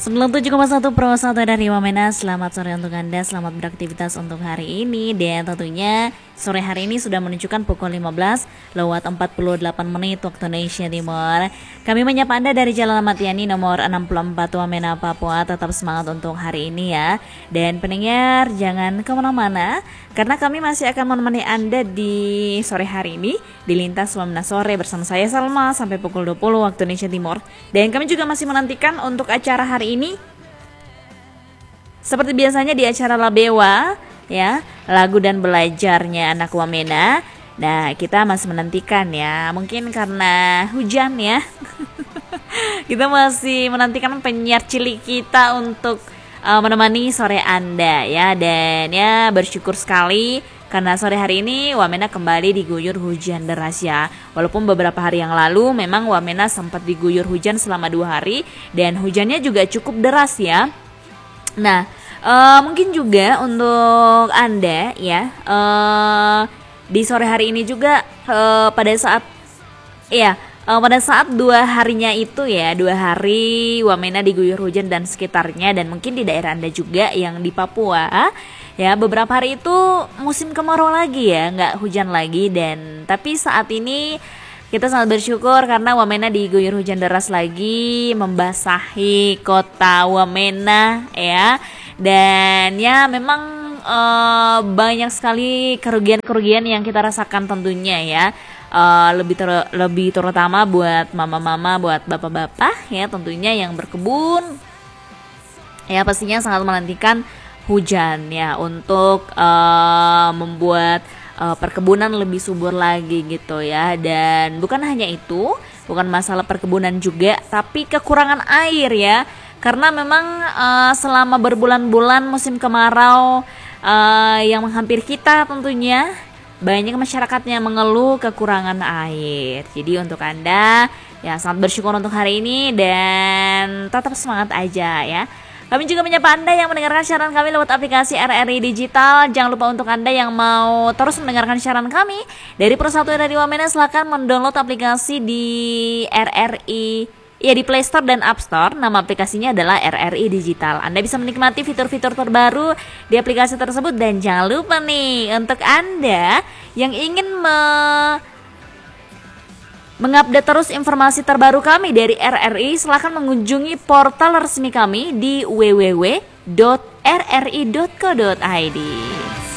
97,1 Pro 1 dari Wamena. Selamat sore untuk Anda, selamat beraktivitas untuk hari ini. Dan tentunya sore hari ini sudah menunjukkan pukul 15 lewat 48 menit waktu Indonesia Timur. Kami menyapa Anda dari Jalan Ahmad Yani nomor 64 Wamena, Papua. Tetap semangat untuk hari ini ya. Dan pendengar jangan kemana-mana, karena kami masih akan menemani Anda di sore hari ini di Lintas Wamena Sore bersama saya Salma sampai pukul 20 waktu Indonesia Timur. Dan kami juga masih menantikan untuk acara hari ini seperti biasanya di acara Labewa ya, lagu dan belajarnya anak Wamena. Nah, kita masih menantikan ya, mungkin karena hujan ya. Kita masih menantikan penyiar cilik kita untuk menemani sore Anda ya. Dan ya bersyukur sekali karena sore hari ini Wamena kembali diguyur hujan deras ya. Walaupun beberapa hari yang lalu memang Wamena sempat diguyur hujan selama 2 hari. Dan hujannya juga cukup deras ya. Nah, mungkin juga untuk Anda ya, di sore hari ini juga pada saat pada saat 2 harinya itu ya, 2 hari Wamena diguyur hujan dan sekitarnya. Dan mungkin di daerah Anda juga yang di Papua ya, beberapa hari itu musim kemarau lagi ya, nggak hujan lagi. Dan tapi saat ini kita sangat bersyukur karena Wamena diguyur hujan deras lagi, membasahi kota Wamena ya. Dan ya memang banyak sekali kerugian-kerugian yang kita rasakan tentunya ya. Lebih terutama buat mama-mama, buat bapak-bapak ya tentunya yang berkebun ya, pastinya sangat menantikan hujan ya untuk membuat perkebunan lebih subur lagi gitu ya. Dan bukan hanya itu, bukan masalah perkebunan juga, tapi kekurangan air ya. Karena memang selama berbulan-bulan musim kemarau yang menghampiri kita tentunya banyak masyarakat yang mengeluh kekurangan air. Jadi untuk Anda ya sangat bersyukur untuk hari ini dan tetap semangat aja ya. Kami juga menyapa Anda yang mendengarkan siaran kami lewat aplikasi RRI Digital. Jangan lupa untuk Anda yang mau terus mendengarkan siaran kami dari Persatuan Radio Wamena, silakan mendownload aplikasi di RRI ya, di Play Store dan App Store. Nama aplikasinya adalah RRI Digital. Anda bisa menikmati fitur-fitur terbaru di aplikasi tersebut. Dan jangan lupa nih, untuk Anda yang ingin mengupdate terus informasi terbaru kami dari RRI, silakan mengunjungi portal resmi kami di www.rri.co.id.